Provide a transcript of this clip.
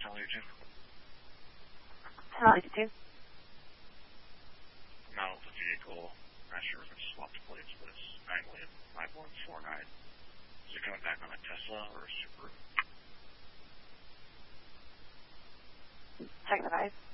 Channel 82. Channel 82. Now the vehicle, not sure if it's swapped plates, but it's 95149. Is it coming back on a Tesla or a Subaru? Check the eyes.